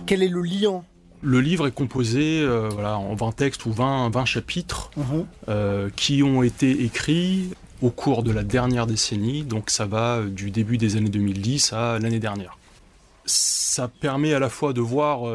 Quel est le lien ? Le livre est composé en 20 textes ou 20 chapitres qui ont été écrits au cours de la dernière décennie, donc ça va du début des années 2010 à l'année dernière. Ça permet à la fois de voir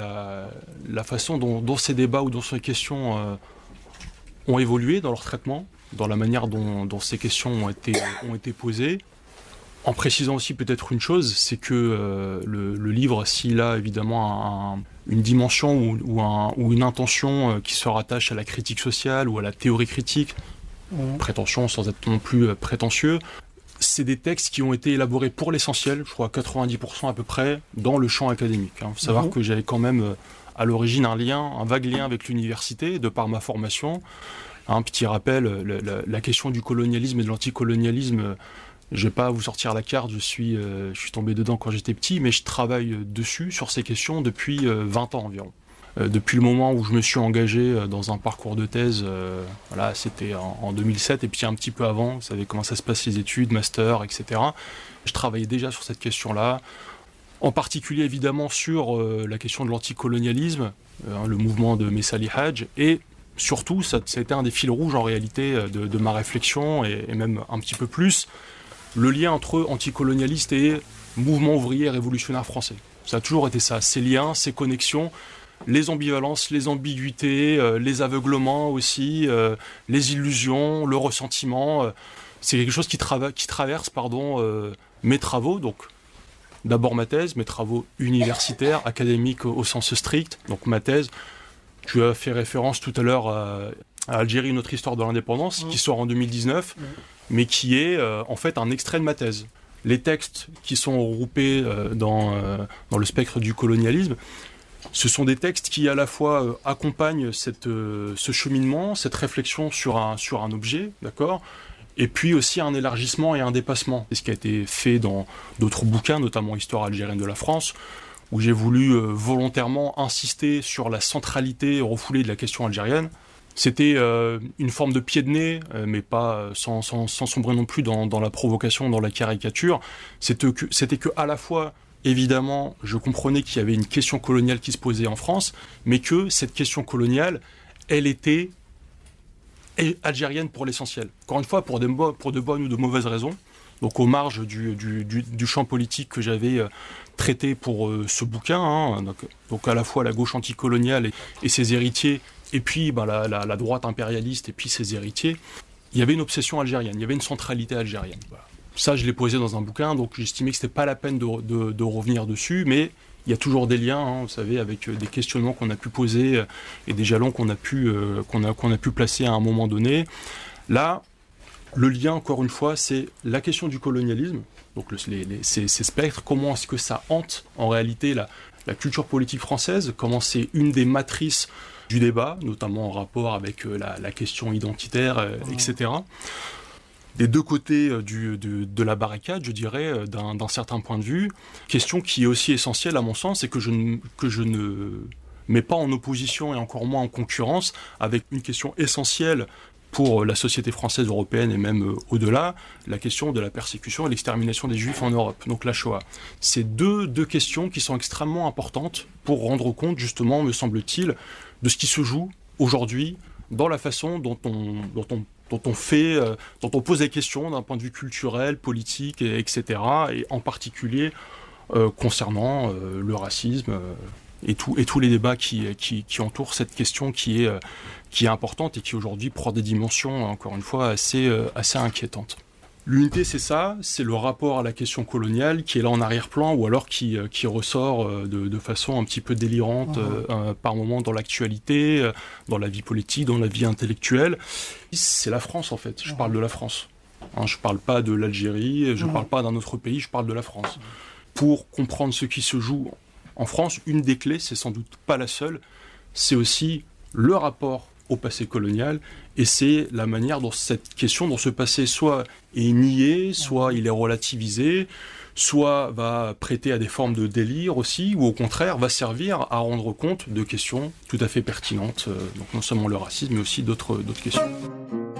la façon dont ces débats ou dont ces questions ont évolué dans leur traitement, dans la manière dont ces questions ont été posées, en précisant aussi peut-être une chose, c'est que le livre, s'il a évidemment une dimension ou une intention qui se rattache à la critique sociale ou à la théorie critique, prétention sans être non plus prétentieux, c'est des textes qui ont été élaborés pour l'essentiel, je crois à 90% à peu près, dans le champ académique. Il faut savoir que j'avais quand même à l'origine un vague lien avec l'université, de par ma formation. Un petit rappel, la question du colonialisme et de l'anticolonialisme, je vais pas vous sortir la carte, je suis tombé dedans quand j'étais petit, mais je travaille dessus, sur ces questions, depuis 20 ans environ. Depuis le moment où je me suis engagé dans un parcours de thèse, c'était en 2007, et puis un petit peu avant, vous savez comment ça se passe les études, master, etc. Je travaillais déjà sur cette question-là, en particulier évidemment sur la question de l'anticolonialisme, le mouvement de Messali Hadj, et surtout, ça a été un des fils rouges en réalité de ma réflexion, et même un petit peu plus, le lien entre anticolonialiste et mouvement ouvrier révolutionnaire français. Ça a toujours été ça, ces liens, ces connexions, les ambivalences, les ambiguïtés, les aveuglements aussi, les illusions, le ressentiment. C'est quelque chose qui traverse mes travaux, donc d'abord ma thèse, mes travaux universitaires, académiques au sens strict, donc ma thèse. Tu as fait référence tout à l'heure à Algérie, une autre histoire de l'indépendance, qui sort en 2019, mais qui est en fait un extrait de ma thèse. Les textes qui sont regroupés dans le spectre du colonialisme, ce sont des textes qui à la fois accompagnent ce cheminement, cette réflexion sur un objet, d'accord, et puis aussi un élargissement et un dépassement. C'est ce qui a été fait dans d'autres bouquins, notamment Histoire algérienne de la France, où j'ai voulu volontairement insister sur la centralité refoulée de la question algérienne. C'était une forme de pied de nez, mais pas sans sombrer non plus dans la provocation, dans la caricature. C'était que à la fois, évidemment, je comprenais qu'il y avait une question coloniale qui se posait en France, mais que cette question coloniale, elle était algérienne pour l'essentiel. Encore une fois, pour de bonnes ou de mauvaises raisons. Donc aux marges du champ politique que j'avais traité pour ce bouquin, donc à la fois la gauche anticoloniale et ses héritiers, et puis la droite impérialiste et puis ses héritiers, il y avait une obsession algérienne, il y avait une centralité algérienne. Voilà. Ça, je l'ai posé dans un bouquin, donc j'estimais que c'était pas la peine de revenir dessus, mais il y a toujours des liens, vous savez, avec des questionnements qu'on a pu poser et des jalons qu'on a pu placer à un moment donné. Là, le lien, encore une fois, c'est la question du colonialisme, donc ces spectres, comment est-ce que ça hante en réalité la culture politique française, comment c'est une des matrices du débat, notamment en rapport avec la question identitaire, etc. Des deux côtés de la barricade, je dirais, d'un certain point de vue. Question qui est aussi essentielle à mon sens, c'est que je ne mets pas en opposition et encore moins en concurrence avec une question essentielle pour la société française, européenne et même au-delà, la question de la persécution et l'extermination des Juifs en Europe, donc la Shoah. C'est deux questions qui sont extrêmement importantes pour rendre compte, justement, me semble-t-il, de ce qui se joue aujourd'hui dans la façon dont on pose des questions d'un point de vue culturel, politique, etc., et en particulier concernant le racisme et tous les débats qui entourent cette question qui est importante et qui aujourd'hui prend des dimensions, encore une fois, assez inquiétantes. L'unité, c'est ça, c'est le rapport à la question coloniale qui est là en arrière-plan ou alors qui ressort de façon un petit peu délirante par moment dans l'actualité, dans la vie politique, dans la vie intellectuelle. C'est la France en fait, je parle de la France. Je parle pas de l'Algérie, je parle pas d'un autre pays, je parle de la France. Pour comprendre ce qui se joue en France, une des clés, c'est sans doute pas la seule, c'est aussi le rapport au passé colonial, et c'est la manière dont cette question, dont ce passé soit est nié, soit il est relativisé, soit va prêter à des formes de délire aussi, ou au contraire va servir à rendre compte de questions tout à fait pertinentes, donc non seulement le racisme, mais aussi d'autres questions.